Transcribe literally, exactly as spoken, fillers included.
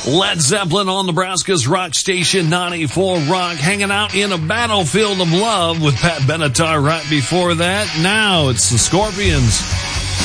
Led Zeppelin on Nebraska's rock station ninety-four Rock, hanging out in a battlefield of love with Pat Benatar right before that. Now it's the Scorpions